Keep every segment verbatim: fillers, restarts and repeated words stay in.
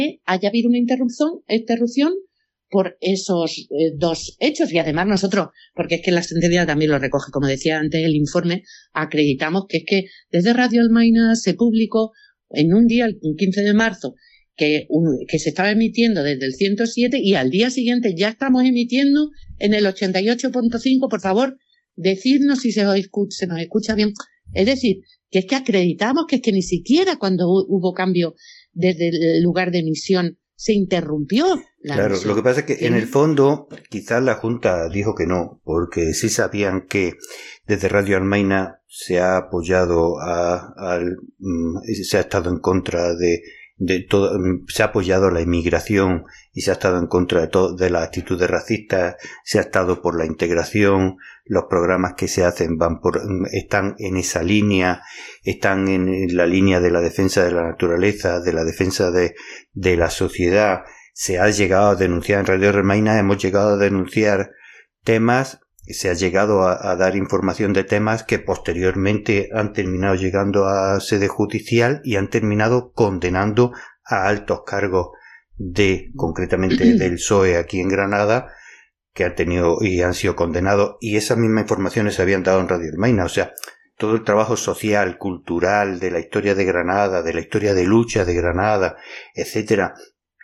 haya habido una interrupción, interrupción por esos eh, dos hechos. Y además nosotros, porque es que la sentencia también lo recoge, como decía antes el informe, acreditamos que es que desde Radio Almaina se publicó en un día, el quince de marzo, que, un, que se estaba emitiendo desde el ciento siete y al día siguiente ya estamos emitiendo en el ochenta y ocho punto cinco. Por favor, decidnos si se os escucha, se nos escucha bien. Es decir, que es que acreditamos que es que ni siquiera cuando hubo cambio desde el lugar de emisión se interrumpió la Claro, emisión. lo que pasa es que ¿Sí? en el fondo quizás la Junta dijo que no, porque sí sabían que desde Radio Almaina se ha apoyado a, al, se ha estado en contra de, de todo, se ha apoyado a la inmigración y se ha estado en contra de todo, de las actitudes racistas, se ha estado por la integración, los programas que se hacen van por, están en esa línea, están en la línea de la defensa de la naturaleza, de la defensa de, de la sociedad. Se ha llegado a denunciar en Radio Almaina, hemos llegado a denunciar temas, se ha llegado a, a dar información de temas que posteriormente han terminado llegando a sede judicial y han terminado condenando a altos cargos de, concretamente del P S O E aquí en Granada, que han tenido y han sido condenados, y esas mismas informaciones se habían dado en Radio Almaina. O sea, todo el trabajo social, cultural, de la historia de Granada, de la historia de lucha de Granada, etcétera,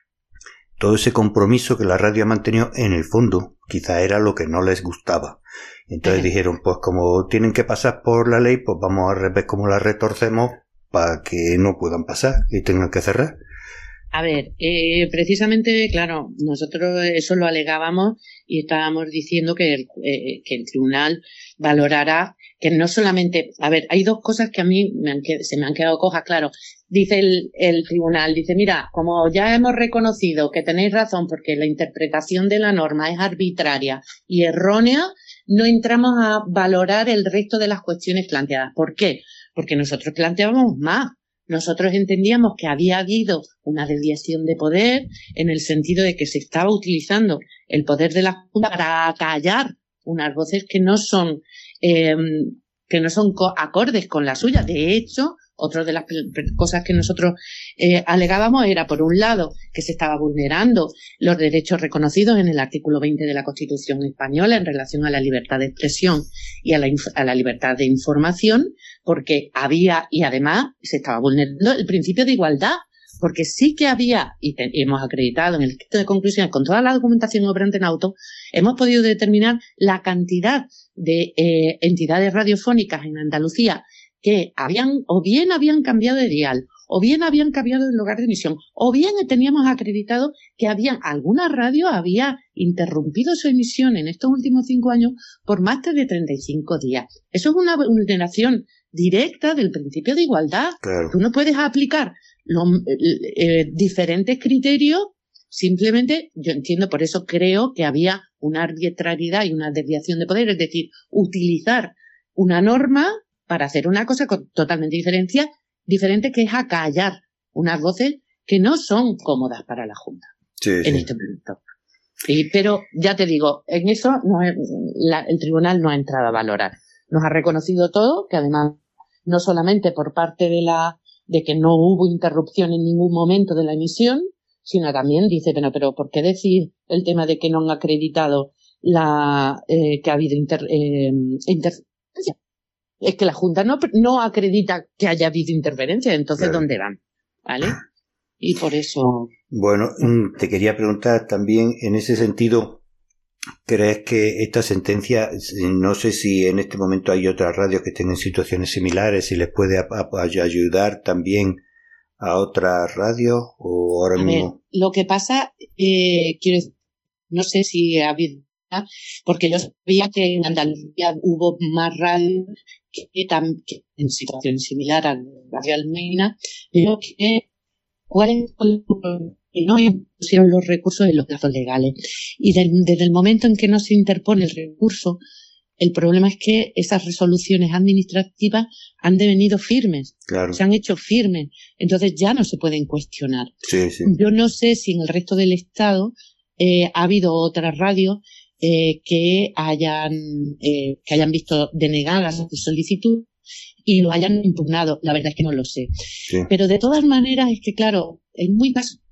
todo ese compromiso que la radio ha mantenido, en el fondo, quizá era lo que no les gustaba. Entonces dijeron, pues como tienen que pasar por la ley, pues vamos a ver cómo la retorcemos para que no puedan pasar y tengan que cerrar. A ver, eh, precisamente, claro, nosotros eso lo alegábamos y estábamos diciendo que el, eh, que el tribunal valorará que no solamente... A ver, hay dos cosas que a mí me han, se me han quedado cojas, claro. Dice el, el tribunal, dice, mira, como ya hemos reconocido que tenéis razón porque la interpretación de la norma es arbitraria y errónea, no entramos a valorar el resto de las cuestiones planteadas. ¿Por qué? Porque nosotros planteábamos más. Nosotros entendíamos que había habido una desviación de poder en el sentido de que se estaba utilizando el poder de la Junta para acallar unas voces que no son eh, que no son acordes con la suya. De hecho, otra de las cosas que nosotros eh, alegábamos era, por un lado, que se estaba vulnerando los derechos reconocidos en el artículo veinte de la Constitución española en relación a la libertad de expresión y a la, a la libertad de información, porque había, y además se estaba vulnerando el principio de igualdad, porque sí que había, y, te, y hemos acreditado en el escrito de conclusiones con toda la documentación operante en auto, hemos podido determinar la cantidad de eh, entidades radiofónicas en Andalucía que habían, o bien habían cambiado de dial, o bien habían cambiado de lugar de emisión, o bien teníamos acreditado que habían, alguna radio había interrumpido su emisión en estos últimos cinco años por más de treinta y cinco días. Eso es una vulneración directa del principio de igualdad. Claro. Tú no puedes aplicar los eh, diferentes criterios, simplemente, yo entiendo, por eso creo que había una arbitrariedad y una desviación de poder, es decir, utilizar una norma para hacer una cosa totalmente diferente, diferente que es acallar unas voces que no son cómodas para la Junta sí, en sí. este momento. Y, pero ya te digo, en eso no es, la, el tribunal no ha entrado a valorar. Nos ha reconocido todo, que además no solamente por parte de la de que no hubo interrupción en ningún momento de la emisión, sino también dice, bueno, pero ¿por qué decir el tema de que no han acreditado la eh, que ha habido inter, eh, interferencia? Es que la Junta no, no acredita que haya habido interferencia, entonces Claro. ¿dónde van? ¿Vale? Y por eso... Bueno, te quería preguntar también en ese sentido, ¿crees que esta sentencia, no sé si en este momento hay otras radios que estén en situaciones similares, si les puede a, a, ayudar también a otras radios o ahora a mismo? ver, lo que pasa, eh, quiero decir, no sé si ha habido, porque yo sabía que en Andalucía hubo más radios que, que en situación similar a Radio Almaina, pero que cuáles no pusieron los recursos en los plazos legales. Y de, desde el momento en que no se interpone el recurso, el problema es que esas resoluciones administrativas han devenido firmes, Claro. se han hecho firmes, entonces ya no se pueden cuestionar. Sí, sí. Yo no sé si en el resto del Estado eh, ha habido otras radios eh, que hayan eh, que hayan visto denegadas su solicitud y lo hayan impugnado. La verdad es que no lo sé. Sí. Pero de todas maneras es que, claro, es muy caso